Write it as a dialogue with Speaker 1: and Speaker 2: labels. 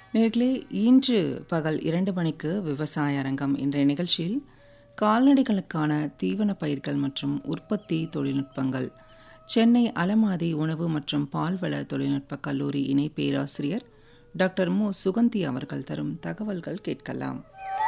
Speaker 1: நேர்களே, இன்று பகல் 2 மணிக்கு விவசாய அரங்கம் என்ற நிகழ்ச்சியில் கால்நடைகளுக்கான தீவன பயிர்கள் மற்றும் உற்பத்தி தொழில்நுட்பங்கள், சென்னை அலமாதி உணவு மற்றும் பால்வள தொழில்நுட்ப கல்லூரி இணை பேராசிரியர் டாக்டர் மு. சுகந்தி அவர்கள் தரும் தகவல்கள் கேட்கலாம்.